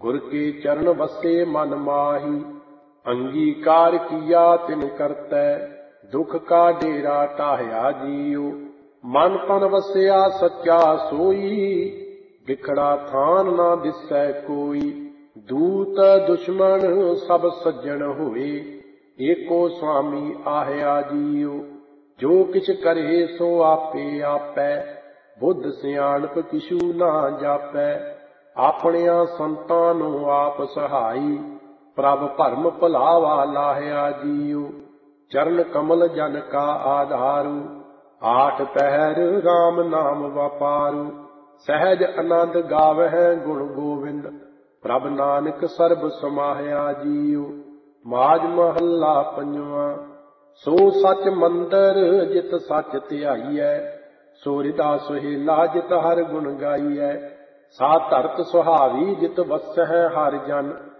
गुर के चरण बसे मन माही। अंगीकार किया तिन करतै, दुख का डेरा टाहया जियो। मन तन वसया सच्चा सोई, बिखड़ा थान ना दिसै कोई। दूत दुश्मन सब सज्जन होए, एको स्वामी आहया जियो। जो किछ करे सो आपे आपै, बुद्ध सियाणप किछू ना जापै। ਆਪਣਿਆਂ ਸੰਤਾਂ ਨੂੰ ਆਪ ਸਹਾਈ, ਪ੍ਰਭ ਭਰਮ ਭੁਲਾਵਾ ਲਾਹਿਆ ਜੀਉ। ਚਰਨ ਕਮਲ ਜਨ ਕਾ ਆਧਾਰੂ, ਆਠ ਪਹਿਰ ਰਾਮ ਨਾਮ ਵਪਾਰੂ। ਸਹਿਜ ਆਨੰਦ ਗਾਵਹਿ ਗੁਣ ਗੋਵਿੰਦ, ਪ੍ਰਭ ਨਾਨਕ ਸਰਬ ਸਮਾਹਿਆ ਜੀਉ। ਮਾਝ ਮਹੱਲਾ ਪੰਜਵਾਂ। ਸੋ ਸੱਚ ਮੰਦਰ ਜਿਤ ਸੱਚ ਧਿਆਈਐ, ਸੋ ਹਿਰਦਾ ਸੁਹੇਲਾ ਜਿਤ ਹਰ ਗੁਣ ਗਾਈਐ। सा धरत सुहावी जित वसਹਿ हर जन,